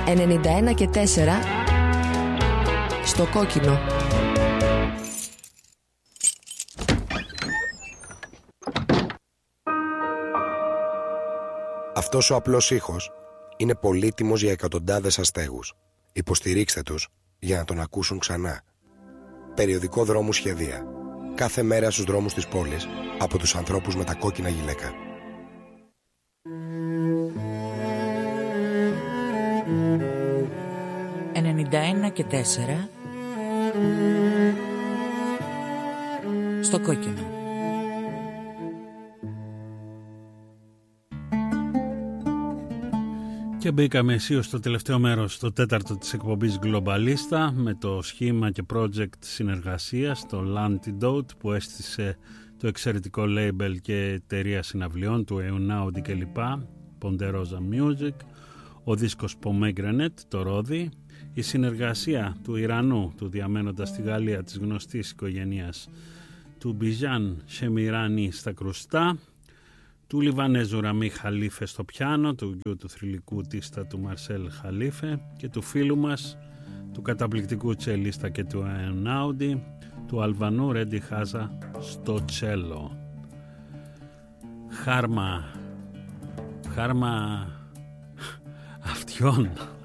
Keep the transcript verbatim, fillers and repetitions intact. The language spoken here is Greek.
ενενήντα ένα και τέσσερα στο κόκκινο. Αυτός ο απλός ήχος είναι πολύτιμος για εκατοντάδες αστέγους. Υποστηρίξτε τους για να τον ακούσουν ξανά. Περιοδικό Δρόμου Σχεδία. Κάθε μέρα στους δρόμους της πόλης από τους ανθρώπους με τα κόκκινα γυλαίκα. ενενήντα ένα και τέσσερα στο κόκκινο. Και μπήκαμε αισίως στο τελευταίο μέρος, στο τέταρτο της εκπομπής Globalista, με το σχήμα και project συνεργασίας, το Lantidote, που έστησε το εξαιρετικό label και εταιρεία συναυλιών του Eunaudy κλπ, Ponderosa Music, ο δίσκος Pomegranate, το ρόδι, η συνεργασία του Ιρανού, του διαμένοντα στη Γαλλία, της γνωστής οικογένειας του Μπιζάν Σεμιράνη στα κρουστά, του Λιβανέζου Ραμί Χαλίφε στο πιάνο, του γιου του θρυλικού τίστα του Μαρσέλ Χαλίφε και του φίλου μας, του καταπληκτικού τσελίστα και του Eunaudy, του Αλβανού Ρέντι Χάζα στο τσέλο. Χάρμα, χάρμα αυτιών